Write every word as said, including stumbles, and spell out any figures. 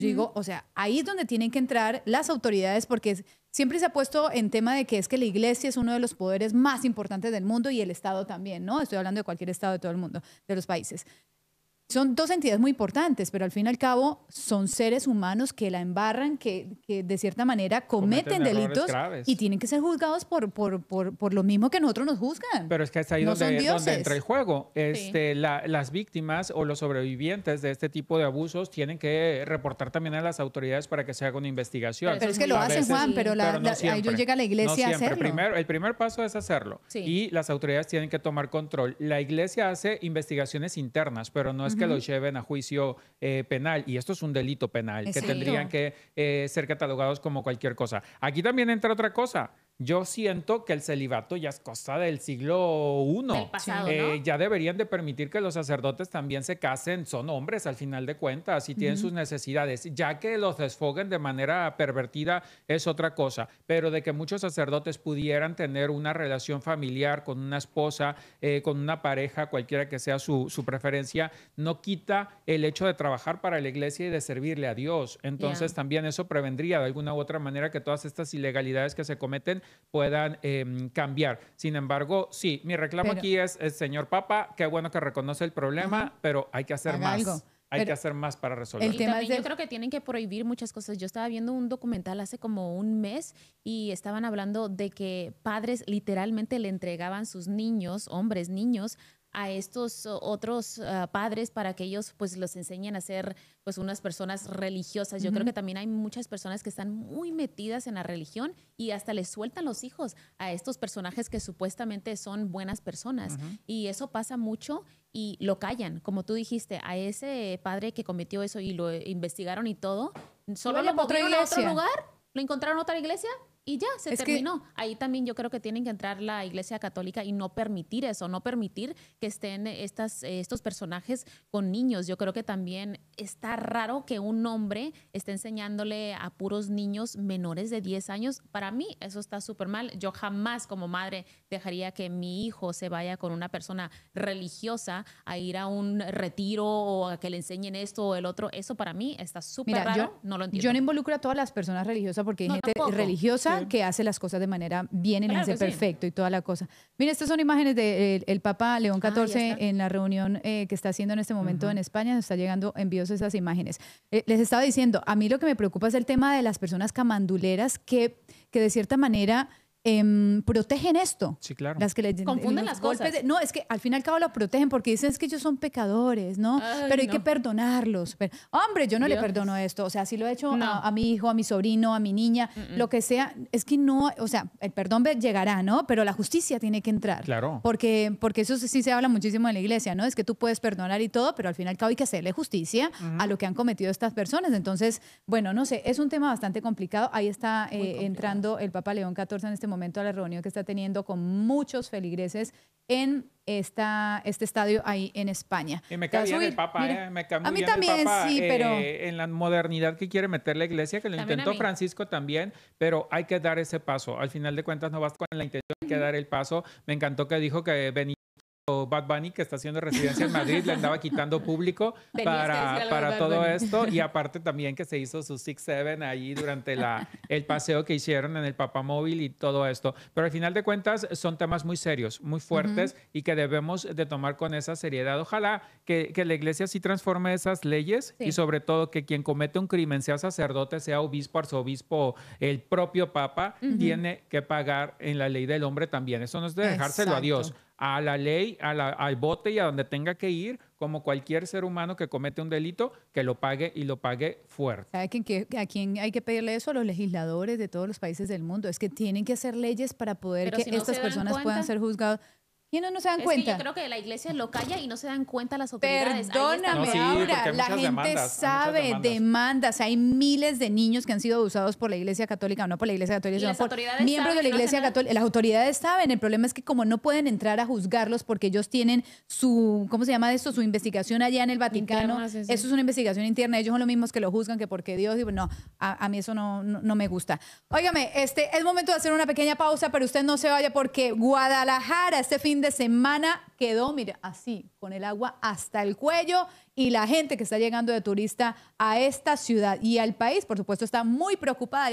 Yo digo, o sea, ahí es donde tienen que entrar las autoridades porque siempre se ha puesto en tema de que es que la iglesia es uno de los poderes más importantes del mundo y el Estado también, ¿no? Estoy hablando de cualquier Estado de todo el mundo, de los países. Son dos entidades muy importantes, pero al fin y al cabo son seres humanos que la embarran, que, que de cierta manera cometen, cometen delitos graves. Y tienen que ser juzgados por, por, por, por lo mismo que nosotros nos juzgan. Pero es que es ahí no donde, donde entra el juego. Este, sí. la, las víctimas o los sobrevivientes de este tipo de abusos tienen que reportar también a las autoridades para que se haga una investigación. Pero, pero es que lo hacen, veces, Juan, pero, la, pero no la, a ellos llega la iglesia no a hacerlo. Primero, el primer paso es hacerlo sí. y las autoridades tienen que tomar control. La iglesia hace investigaciones internas, pero no es que que los lleven a juicio eh, penal, y esto es un delito penal, Exacto. que tendrían que eh, ser catalogados como cualquier cosa. Aquí también entra otra cosa. Yo siento que el celibato ya es cosa del siglo primero. Del pasado, eh, ¿no? Ya deberían de permitir que los sacerdotes también se casen. Son hombres al final de cuentas y tienen uh-huh. sus necesidades. Ya que los desfoguen de manera pervertida es otra cosa. Pero de que muchos sacerdotes pudieran tener una relación familiar con una esposa, eh, con una pareja, cualquiera que sea su, su preferencia, no quita el hecho de trabajar para la iglesia y de servirle a Dios. Entonces yeah. también eso prevendría de alguna u otra manera que todas estas ilegalidades que se cometen puedan eh, cambiar. Sin embargo, sí, mi reclamo pero, aquí es, es, señor Papa, qué bueno que reconoce el problema, uh-huh. pero hay que hacer Haga más. Algo. Hay pero, que hacer más para resolverlo. El tema también de... yo creo que tienen que prohibir muchas cosas. Yo estaba viendo un documental hace como un mes y estaban hablando de que padres literalmente le entregaban sus niños, hombres, niños, a estos otros uh, padres para que ellos pues los enseñen a ser pues unas personas religiosas. Yo uh-huh. creo que también hay muchas personas que están muy metidas en la religión y hasta les sueltan los hijos a estos personajes que supuestamente son buenas personas. Uh-huh. Y eso pasa mucho y lo callan. Como tú dijiste, a ese padre que cometió eso y lo investigaron y todo, solo lo movieron a otro lugar, lo encontraron en otra iglesia y ya, se es terminó. Que... Ahí también yo creo que tienen que entrar la Iglesia Católica y no permitir eso, no permitir que estén estas, estos personajes con niños. Yo creo que también está raro que un hombre esté enseñándole a puros niños menores de diez años. Para mí eso está súper mal. Yo jamás como madre dejaría que mi hijo se vaya con una persona religiosa a ir a un retiro o a que le enseñen esto o el otro. Eso para mí está súper raro, yo, no lo entiendo. Yo no involucro a todas las personas religiosas porque hay no, gente tampoco. religiosa sí. que hace las cosas de manera bien y claro les hace perfecto sí. y toda la cosa. Mira, estas son imágenes del de, Papa León catorce ah, en la reunión eh, que está haciendo en este momento uh-huh. en España. Nos está llegando envíos esas imágenes. Eh, les estaba diciendo, a mí lo que me preocupa es el tema de las personas camanduleras que, que de cierta manera... Eh, protegen esto. Sí, claro. Las que le, confunden las cosas. De, no, es que al fin y al cabo lo protegen porque dicen es que ellos son pecadores, ¿no? Ay, pero hay no. que perdonarlos. Pero, hombre, yo no Dios. le perdono esto. O sea, si lo he hecho no. a, a mi hijo, a mi sobrino, a mi niña, Mm-mm. lo que sea, es que no, o sea, el perdón llegará, ¿no? Pero la justicia tiene que entrar. Claro. Porque, porque eso sí se habla muchísimo en la iglesia, ¿no? Es que tú puedes perdonar y todo, pero al fin y al cabo hay que hacerle justicia uh-huh. a lo que han cometido estas personas. Entonces, bueno, no sé, es un tema bastante complicado. Ahí está eh, entrando el Papa León catorce en este momento a la reunión que está teniendo con muchos feligreses en esta, este estadio ahí en España. Y me cae bien el Papa, eh, me cae muy a mí bien también, el Papa, sí, eh, pero... en la modernidad que quiere meter la iglesia, que lo también intentó Francisco también, pero hay que dar ese paso. Al final de cuentas no basta con la intención, hay que dar el paso. Me encantó que dijo que Benito Bad Bunny, que está haciendo residencia en Madrid, le andaba quitando público para, para todo esto, y aparte también que se hizo su six seven ahí durante la, el paseo que hicieron en el Papamóvil y todo esto. Pero al final de cuentas son temas muy serios, muy fuertes uh-huh. y que debemos de tomar con esa seriedad. Ojalá que, que la iglesia sí transforme esas leyes sí. y sobre todo que quien comete un crimen, sea sacerdote, sea obispo, arzobispo, el propio Papa, uh-huh. tiene que pagar en la ley del hombre también. Eso no es de dejárselo Exacto. a Dios, a la ley, a la, al bote y a donde tenga que ir, como cualquier ser humano que comete un delito, que lo pague y lo pague fuerte. ¿Sabe quién, a quién hay que pedirle eso? A los legisladores de todos los países del mundo. Es que tienen que hacer leyes para poder Pero que si no estas personas cuenta, puedan ser juzgadas. ¿Quiénes no se dan es cuenta? Que yo creo que la iglesia lo calla y no se dan cuenta las autoridades. Perdóname, no, sí, ahora la gente demandas, sabe, demandas. demandas. Hay miles de niños que han sido abusados por la iglesia católica, o no por la iglesia católica, sino por miembros de la iglesia no católica. Las autoridades saben. El problema es que como no pueden entrar a juzgarlos porque ellos tienen su, ¿cómo se llama esto? Su investigación allá en el Vaticano. Internas, eso. eso es una investigación interna. Ellos son los mismos que lo juzgan, que porque Dios, y no, a, a mí eso no, no, no me gusta. Óigame, este, es momento de hacer una pequeña pausa, pero usted no se vaya porque Guadalajara este fin de fin de semana quedó, mira, así, con el agua hasta el cuello y la gente que está llegando de turista a esta ciudad y al país, por supuesto, está muy preocupada.